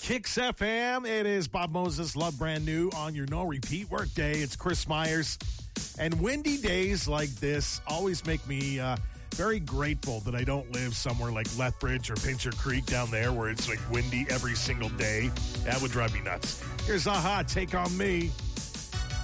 Kicks FM. It is Bob Moses, Love Brand New on your no repeat work day. It's Chris Myers. And windy days like this always make me very grateful that I don't live somewhere like Lethbridge or Pincher Creek down there where it's like windy every single day. That would drive me nuts. Here's Aha, Take On Me.